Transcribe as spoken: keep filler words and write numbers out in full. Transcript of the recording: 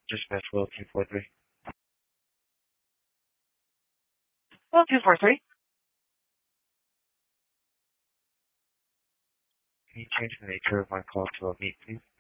Dispatch Will two four three. Well, two four three. Can you change the nature of my call to a meet, please?